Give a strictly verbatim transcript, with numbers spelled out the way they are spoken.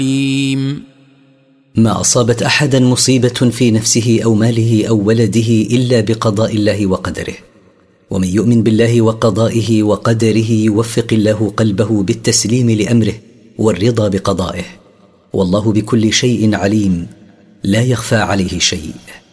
ما أصابت أحدا مصيبة في نفسه أو ماله أو ولده إلا بقضاء الله وقدره، ومن يؤمن بالله وقضائه وقدره يوفق الله قلبه بالتسليم لأمره والرضا بقضائه، والله بكل شيء عليم، لا يخفى عليه شيء.